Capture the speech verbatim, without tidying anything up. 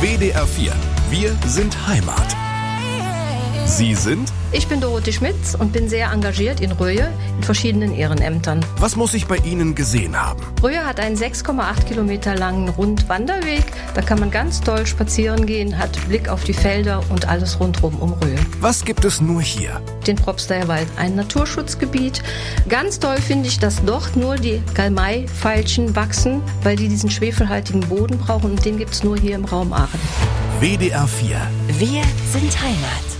W D R vier. Wir sind Heimat. Sie sind? Ich bin Dorothee Schmitz und bin sehr engagiert in Röhe in verschiedenen Ehrenämtern. Was muss ich bei Ihnen gesehen haben? Röhe hat einen sechs Komma acht Kilometer langen Rundwanderweg. Da kann man ganz toll spazieren gehen, hat Blick auf die Felder und alles rundherum um Röhe. Was gibt es nur hier? Den Propsteier Wald, ein Naturschutzgebiet. Ganz toll finde ich, dass dort nur die Galmei-Veilchen wachsen, weil die diesen schwefelhaltigen Boden brauchen und den gibt es nur hier im Raum Aachen. W D R vier. Wir sind Heimat.